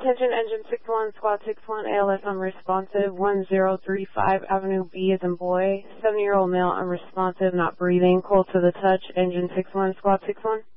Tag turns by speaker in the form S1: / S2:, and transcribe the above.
S1: Attention, engine 61, squad 61, ALS unresponsive, 1035 Avenue B as in boy, 70-year-old male unresponsive, not breathing, cold to the touch, engine 61, squad 61.